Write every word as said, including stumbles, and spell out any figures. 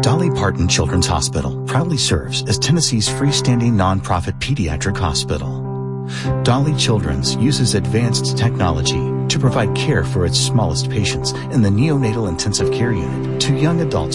Dolly Parton Children's Hospital proudly serves as Tennessee's freestanding nonprofit pediatric hospital. Dolly Children's uses advanced technology to provide care for its smallest patients in the neonatal intensive care unit to young adults